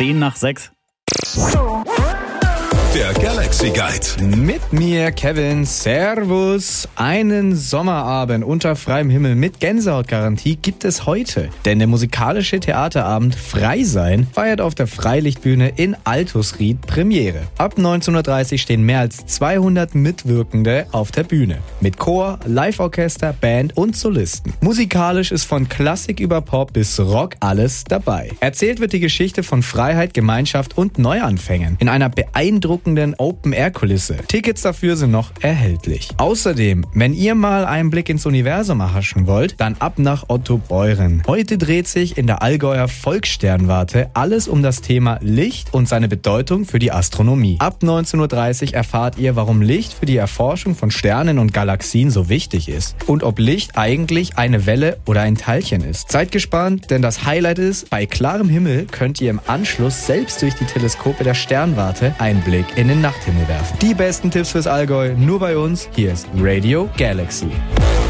10 nach 6. Der Galaxy Guide. Mit mir, Kevin. Servus. Einen Sommerabend unter freiem Himmel mit Gänsehautgarantie gibt es heute. Denn der musikalische Theaterabend Frei Sein feiert auf der Freilichtbühne in Altusried Premiere. Ab 19.30 Uhr stehen mehr als 200 Mitwirkende auf der Bühne. Mit Chor, Live-Orchester, Band und Solisten. Musikalisch ist von Klassik über Pop bis Rock alles dabei. Erzählt wird die Geschichte von Freiheit, Gemeinschaft und Neuanfängen in einer beeindruckenden Open-Air-Kulisse. Tickets dafür sind noch erhältlich. Außerdem, wenn ihr mal einen Blick ins Universum erhaschen wollt, dann ab nach Ottobeuren. Heute dreht sich in der Allgäuer Volkssternwarte alles um das Thema Licht und seine Bedeutung für die Astronomie. Ab 19.30 Uhr erfahrt ihr, warum Licht für die Erforschung von Sternen und Galaxien so wichtig ist und ob Licht eigentlich eine Welle oder ein Teilchen ist. Seid gespannt, denn das Highlight ist, bei klarem Himmel könnt ihr im Anschluss selbst durch die Teleskope der Sternwarte einen Blick in den Nachthimmel werfen. Die besten Tipps fürs Allgäu nur bei uns. Hier ist Radio Galaxy.